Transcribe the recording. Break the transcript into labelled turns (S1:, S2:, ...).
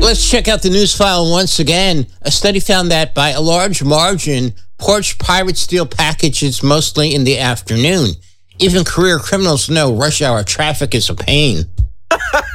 S1: let's check out the news file once again. A study found that by a large margin, porch pirates steal packages mostly in the afternoon. Even career criminals know rush hour traffic is a pain.